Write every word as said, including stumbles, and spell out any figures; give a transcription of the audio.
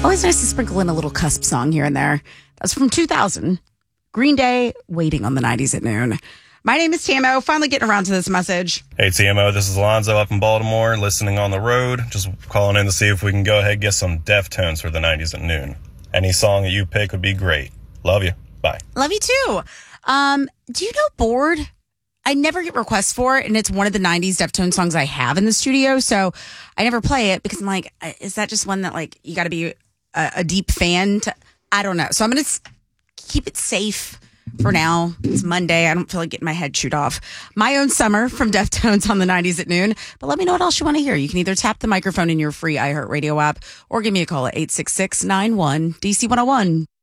Always nice to sprinkle in a little cusp song here and there. That's from two thousand. Green Day, Waiting on the nineties at Noon. My name is T M O. Finally getting around to this message. Hey, T M O, this is Alonzo up in Baltimore, listening on the road. Just calling in to see if we can go ahead and get some Deftones for the nineties at noon. Any song that you pick would be great. Love you. Bye. Love you too. Um, do you know Bored? I never get requests for it, and it's one of the nineties Deftones songs I have in the studio, so I never play it because I'm like, is that just one that, like, you got to be a, a deep fan to? I don't know. So I'm going to keep it safe for now. It's Monday. I don't feel like getting my head chewed off. My Own Summer from Deftones on the nineties at noon. But let me know what else you want to hear. You can either tap the microphone in your free iHeartRadio app or give me a call at eight six six, nine one, D C one oh one.